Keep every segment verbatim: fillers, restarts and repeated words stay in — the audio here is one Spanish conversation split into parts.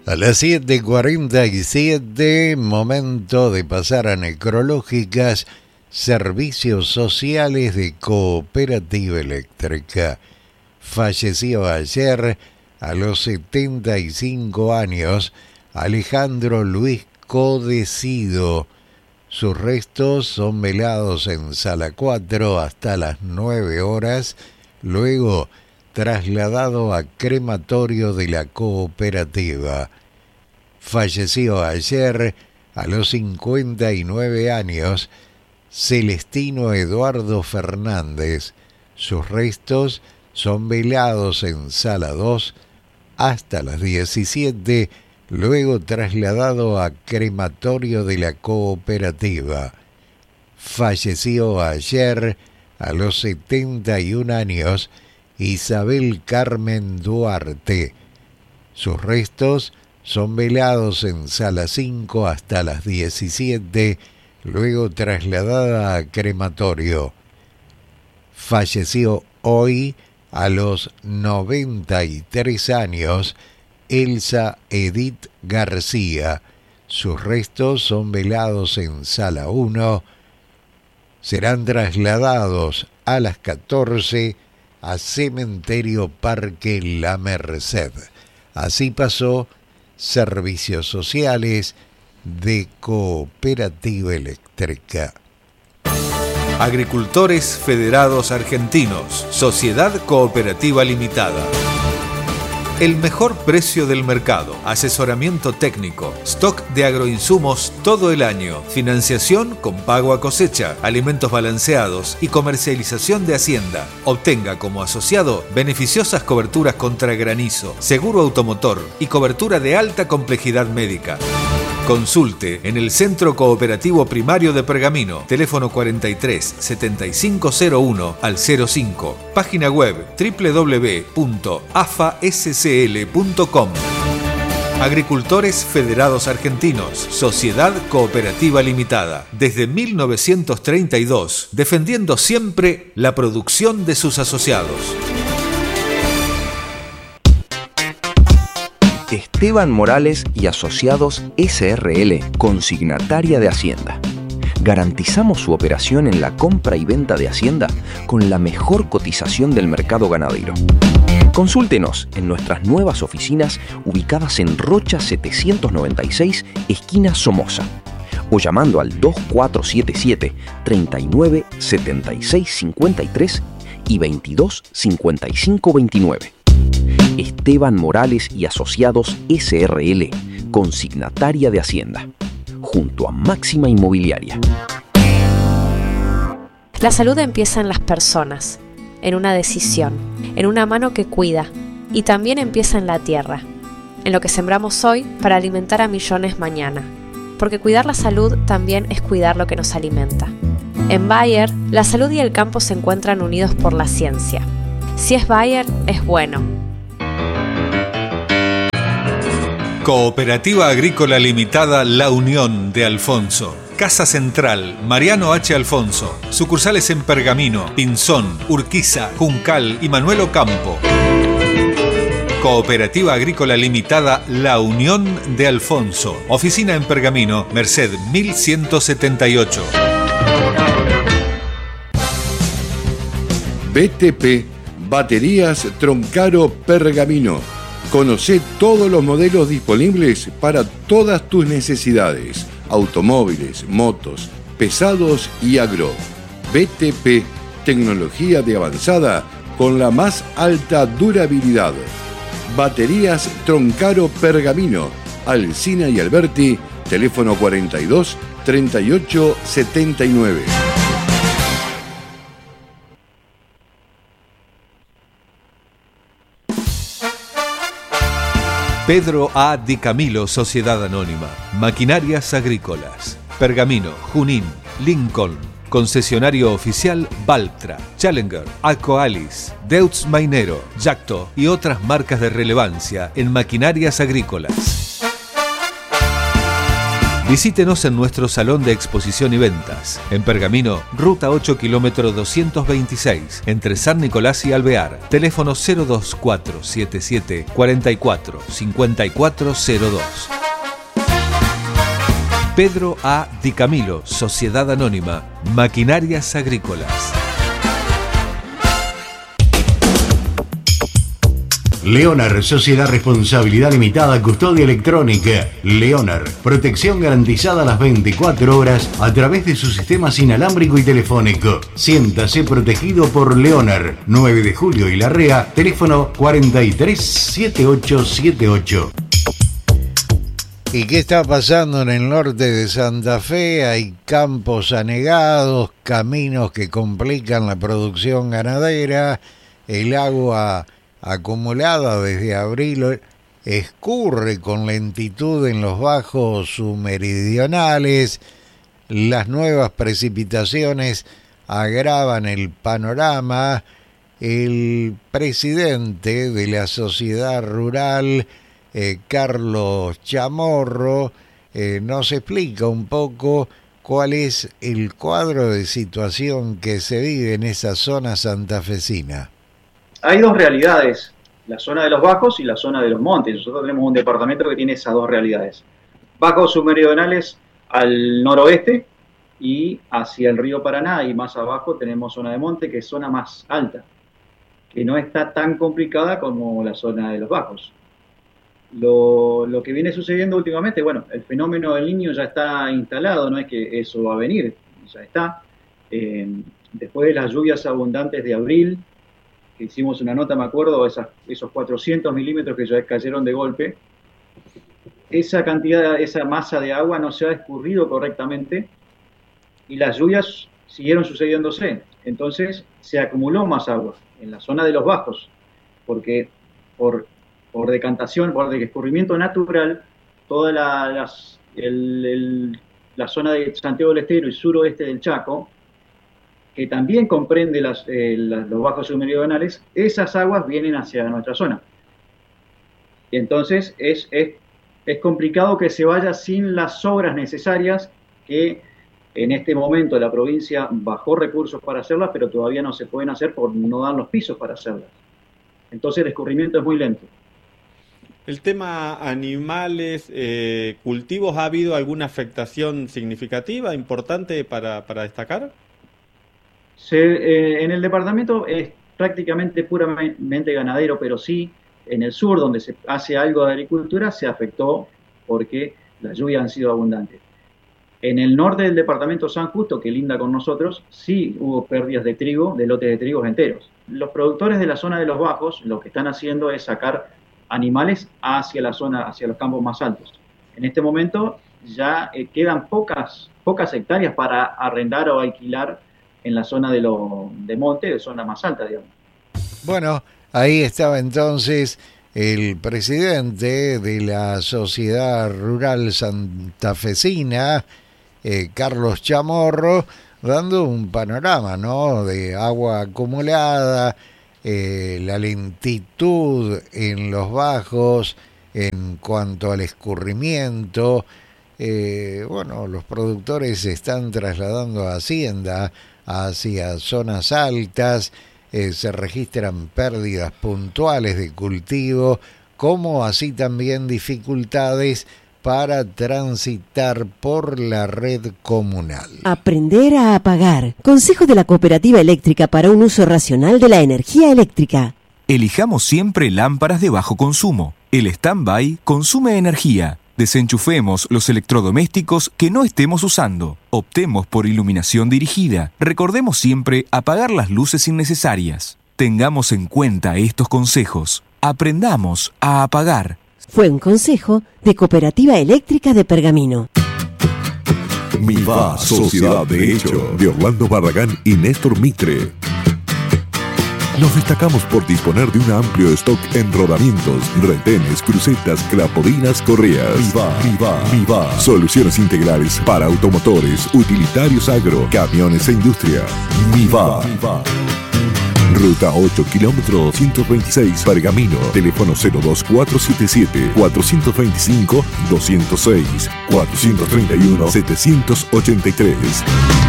A las siete cuarenta y siete, momento de pasar a necrológicas, servicios sociales de Cooperativa Eléctrica. Falleció ayer a los setenta y cinco años Alejandro Luis Codecido. Sus restos son velados en Sala cuatro hasta las nueve horas, luego trasladado a crematorio de la cooperativa. Falleció ayer a los cincuenta y nueve años Celestino Eduardo Fernández. Sus restos son velados en Sala dos hasta las diecisiete, luego trasladado a crematorio de la cooperativa. Falleció ayer a los setenta y un años Isabel Carmen Duarte. Sus restos son velados en Sala cinco hasta las diecisiete, luego trasladada a crematorio. Falleció hoy a los noventa y tres años Elsa Edith García. Sus restos son velados en Sala uno. Serán trasladados a las catorce a Cementerio Parque La Merced. Así pasó Servicios Sociales de Cooperativa Eléctrica. Agricultores Federados Argentinos, Sociedad Cooperativa Limitada. El mejor precio del mercado, asesoramiento técnico, stock de agroinsumos todo el año, financiación con pago a cosecha, alimentos balanceados y comercialización de hacienda. Obtenga como asociado beneficiosas coberturas contra granizo, seguro automotor y cobertura de alta complejidad médica. Consulte en el Centro Cooperativo Primario de Pergamino, teléfono cuarenta y tres, setenta y cinco cero uno al cero cinco, página web doble u doble u doble u punto a f a s c l punto com. Agricultores Federados Argentinos, Sociedad Cooperativa Limitada, desde mil novecientos treinta y dos, defendiendo siempre la producción de sus asociados. Esteban Morales y Asociados S R L, consignataria de Hacienda. Garantizamos su operación en la compra y venta de Hacienda con la mejor cotización del mercado ganadero. Consúltenos en nuestras nuevas oficinas ubicadas en Rocha setecientos noventa y seis, esquina Somoza, o llamando al dos cuatro siete siete, treinta y nueve, setenta y seis cincuenta y tres y veintidós cincuenta y cinco veintinueve. Esteban Morales y Asociados S R L, consignataria de Hacienda, junto a Máxima Inmobiliaria. La salud empieza en las personas, en una decisión, en una mano que cuida, y también empieza en la tierra, en lo que sembramos hoy para alimentar a millones mañana, porque cuidar la salud también es cuidar lo que nos alimenta. En Bayer, la salud y el campo se encuentran unidos por la ciencia. Si es Bayer, es bueno. Cooperativa Agrícola Limitada La Unión de Alfonso. Casa Central, Mariano H. Alfonso. Sucursales en Pergamino, Pinzón, Urquiza, Juncal y Manuel Ocampo. Cooperativa Agrícola Limitada La Unión de Alfonso. Oficina en Pergamino, Merced mil ciento setenta y ocho. B T P, Baterías Troncaro Pergamino. Conocé todos los modelos disponibles para todas tus necesidades. Automóviles, motos, pesados y agro. B T P, tecnología de avanzada con la más alta durabilidad. Baterías Troncaro Pergamino. Alsina y Alberti, teléfono cuarenta y dos, treinta y ocho, setenta y nueve. Pedro A. Di Camilo, Sociedad Anónima. Maquinarias Agrícolas. Pergamino, Junín, Lincoln. Concesionario oficial Valtra, Challenger, Alcoalis, Deutz Mainero, Yacto y otras marcas de relevancia en maquinarias agrícolas. Visítenos en nuestro salón de exposición y ventas. En Pergamino, Ruta ocho, kilómetro doscientos veintiséis, entre San Nicolás y Alvear. Teléfono cero dos cuatro siete siete cuatro cuatro cinco cuatro cero dos. Pedro A. Di Camilo, Sociedad Anónima, Maquinarias Agrícolas. Leonar, Sociedad Responsabilidad Limitada, Custodia Electrónica. Leonar, protección garantizada las veinticuatro horas a través de su sistema inalámbrico y telefónico. Siéntase protegido por Leonar. nueve de julio y Larrea, teléfono cuarenta y tres setenta y ocho setenta y ocho. ¿Y qué está pasando en el norte de Santa Fe? Hay campos anegados, caminos que complican la producción ganadera, el agua acumulada desde abril escurre con lentitud en los bajos submeridionales. Las nuevas precipitaciones agravan el panorama. El presidente de la sociedad rural, eh, Carlos Chamorro, eh, nos explica un poco cuál es el cuadro de situación que se vive en esa zona santafesina. Hay dos realidades, la zona de los bajos y la zona de los montes. Nosotros tenemos un departamento que tiene esas dos realidades. Bajos submeridionales al noroeste y hacia el río Paraná, y más abajo tenemos zona de monte, que es zona más alta, que no está tan complicada como la zona de los bajos. Lo, lo que viene sucediendo últimamente, bueno, el fenómeno del Niño ya está instalado, no es que eso va a venir, ya está. Eh, después de las lluvias abundantes de abril, que hicimos una nota, me acuerdo, esas, esos cuatrocientos milímetros que ya cayeron de golpe, esa cantidad, esa masa de agua no se ha escurrido correctamente y las lluvias siguieron sucediéndose. Entonces se acumuló más agua en la zona de los bajos, porque por, por decantación, por escurrimiento natural, toda la, las, el, el, la zona de Santiago del Estero y suroeste del Chaco, que también comprende las, eh, las, los bajos submeridionales, esas aguas vienen hacia nuestra zona. Y entonces es, es, es complicado que se vaya sin las obras necesarias, que en este momento la provincia bajó recursos para hacerlas, pero todavía no se pueden hacer por no dar los pisos para hacerlas. Entonces el escurrimiento es muy lento. El tema animales, eh, cultivos, ¿ha habido alguna afectación significativa, importante para, para destacar? Se, eh, en el departamento es prácticamente puramente ganadero, pero sí en el sur, donde se hace algo de agricultura, se afectó porque las lluvias han sido abundantes. En el norte del departamento San Justo, que linda con nosotros, sí hubo pérdidas de trigo, de lotes de trigos enteros. Los productores de la zona de los bajos lo que están haciendo es sacar animales hacia la zona, hacia los campos más altos. En este momento ya eh, quedan pocas, pocas hectáreas para arrendar o alquilar en la zona de, lo, de monte, de zona más alta, digamos. Bueno, ahí estaba entonces el presidente de la Sociedad Rural Santafesina, eh, Carlos Chamorro, dando un panorama, ¿no?, de agua acumulada, eh, la lentitud en los bajos en cuanto al escurrimiento. Eh, bueno, los productores se están trasladando a Hacienda hacia zonas altas, eh, se registran pérdidas puntuales de cultivo, como así también dificultades para transitar por la red comunal. Aprender a apagar. Consejo de la Cooperativa Eléctrica para un uso racional de la energía eléctrica. Elijamos siempre lámparas de bajo consumo. El stand-by consume energía. Desenchufemos los electrodomésticos que no estemos usando. Optemos por iluminación dirigida. Recordemos siempre apagar las luces innecesarias. Tengamos en cuenta estos consejos. Aprendamos a apagar. Fue un consejo de Cooperativa Eléctrica de Pergamino. Miva, Sociedad de Hecho, de Orlando Barragán y Néstor Mitre. Nos destacamos por disponer de un amplio stock en rodamientos, retenes, crucetas, clapodinas, correas. Miva, Miva, Miva. Soluciones integrales para automotores, utilitarios agro, camiones e industria. Miva. Miva. Ruta ocho, kilómetro doscientos veintiséis, Pergamino. Teléfono cero dos cuatro siete siete, cuatro dos cinco, dos cero seis, cuatro tres uno, siete ocho tres.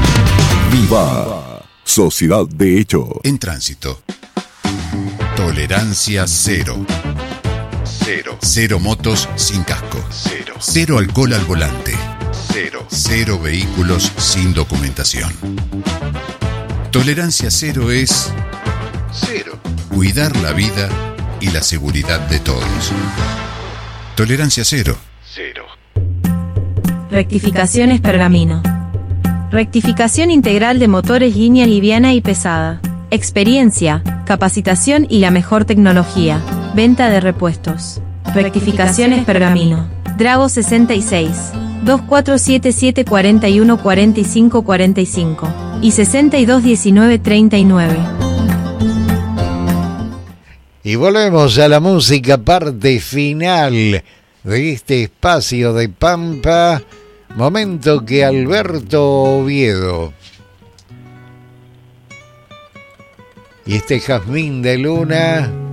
Viva Sociedad de Hecho. En tránsito. Tolerancia cero. Cero. Cero motos sin casco. Cero. Cero alcohol al volante. Cero. Cero vehículos sin documentación. Tolerancia cero es cero. Cuidar la vida y la seguridad de todos. Tolerancia cero. Cero. Rectificaciones Pergamino. Rectificación integral de motores línea liviana y pesada. Experiencia, capacitación y la mejor tecnología. Venta de repuestos. Rectificaciones Pergamino. Drago sesenta y seis, dos cuatro siete siete, cuatro uno cuatro cinco cuatro cinco y sesenta y dos diecinueve treinta y nueve. Y volvemos a la música, parte final de este espacio de Pampa. Momento que Alberto Oviedo y este Jazmín de Luna